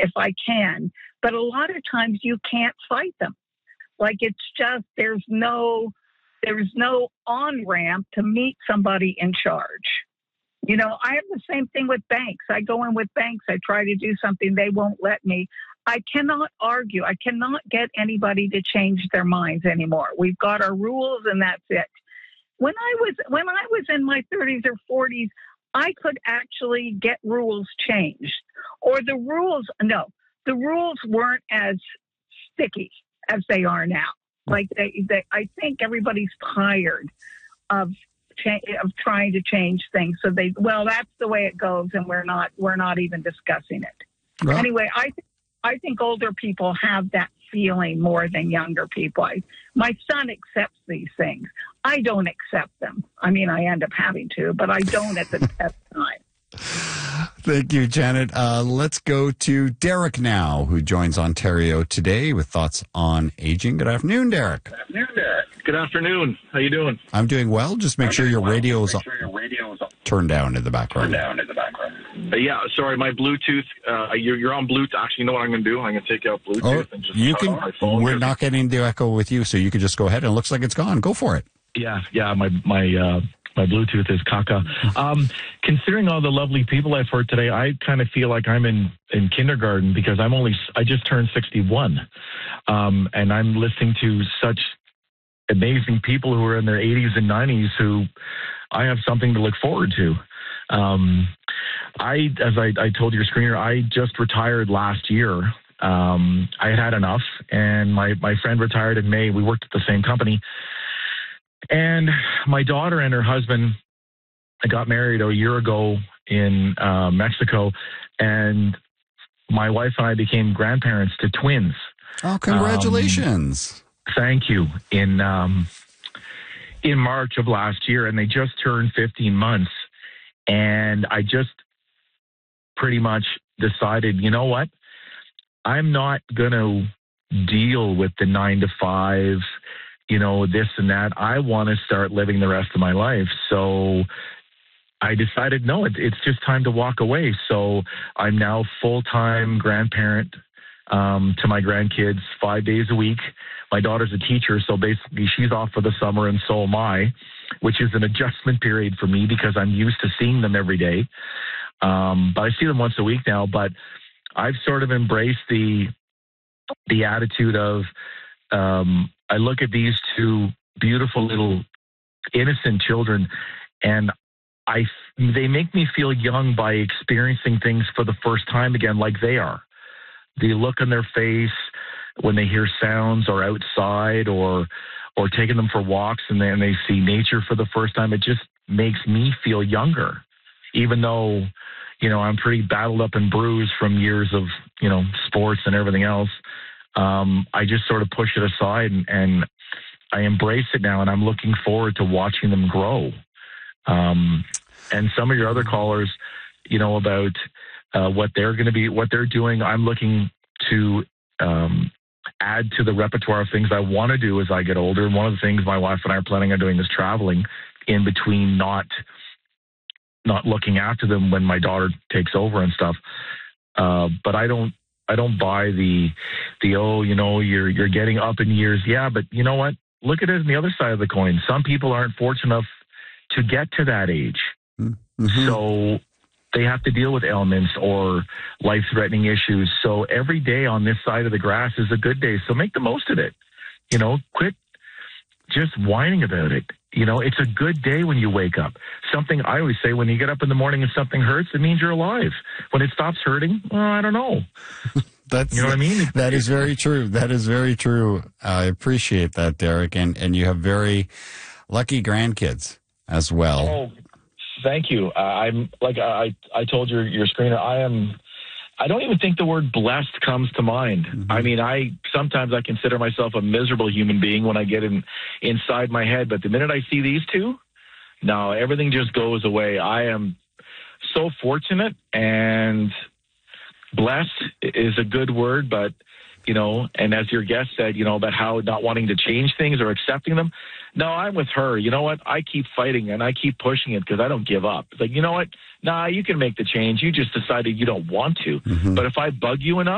if I can. But a lot of times you can't fight them. Like, it's just, there's no on-ramp to meet somebody in charge. You know, I have the same thing with banks. I go in with banks. I try to do something. They won't let me. I cannot argue. I cannot get anybody to change their minds anymore. We've got our rules, and that's it. When I was in my 30s or 40s, I could actually get rules changed. Or the rules weren't as sticky as they are now. Like I think everybody's tired of trying to change things. So that's the way it goes, and we're not even discussing it. Well, anyway, I think older people have that feeling more than younger people. My son accepts these things. I don't accept them. I mean, I end up having to, but I don't at the time. Thank you, Janet. Let's go to Derek now, who joins Ontario today with thoughts on aging. Good afternoon, Derek. Good afternoon. How you doing? I'm doing well. Just make sure your radio is turned down in the background. Yeah, sorry, my Bluetooth. You're on Bluetooth. Actually, you know what I'm going to do? I'm going to take out Bluetooth and just turn on my phone. We're not getting the echo with you, so you can just go ahead. And it looks like it's gone. Go for it. Yeah. My Bluetooth is caca. Considering all the lovely people I've heard today, I kind of feel like I'm in kindergarten because I just turned 61. And I'm listening to such amazing people who are in their 80s and 90s who I have something to look forward to. As I told your screener, I just retired last year. I had enough, and my friend retired in May. We worked at the same company. And my daughter and her husband got married a year ago in Mexico, and my wife and I became grandparents to twins. Oh, congratulations. Thank you. In March of last year, and they just turned 15 months. And I just pretty much decided, you know what? I'm not going to deal with the 9 to 5, this and that. I want to start living the rest of my life. So I decided, no, it's just time to walk away. So I'm now full-time grandparent to my grandkids 5 days a week. My daughter's a teacher, so basically she's off for the summer, and so am I, which is an adjustment period for me because I'm used to seeing them every day. But I see them once a week now. But I've sort of embraced the attitude of I look at these two beautiful little innocent children, and they make me feel young by experiencing things for the first time again, like they are. The look on their face when they hear sounds or outside or taking them for walks and then they see nature for the first time, it just makes me feel younger, even though, I'm pretty battled up and bruised from years of, sports and everything else. I just sort of push it aside and I embrace it now, and I'm looking forward to watching them grow. And some of your other callers, about what they're going to be, what they're doing, I'm looking to add to the repertoire of things I want to do as I get older. And one of the things my wife and I are planning on doing is traveling in between, not looking after them when my daughter takes over and stuff. But I don't buy the you're getting up in years. Yeah, but you know what? Look at it on the other side of the coin. Some people aren't fortunate enough to get to that age. Mm-hmm. So they have to deal with ailments or life-threatening issues. So every day on this side of the grass is a good day. So make the most of it. Quit just whining about it. It's a good day when you wake up. Something I always say, when you get up in the morning and something hurts, it means you're alive. When it stops hurting, well, I don't know. You know what I mean? That is very true. That is very true. I appreciate that, Derek. And you have very lucky grandkids as well. Oh, thank you. I'm like I told your screener, I don't even think the word blessed comes to mind. Mm-hmm. I mean, sometimes I consider myself a miserable human being when I get inside my head. But the minute I see these two, no, everything just goes away. I am so fortunate, and blessed is a good word, but, and as your guest said, about how not wanting to change things or accepting them. No, I'm with her. You know what? I keep fighting and I keep pushing it because I don't give up. It's like, you know what? Nah, you can make the change. You just decided you don't want to. Mm-hmm. But if I bug you enough,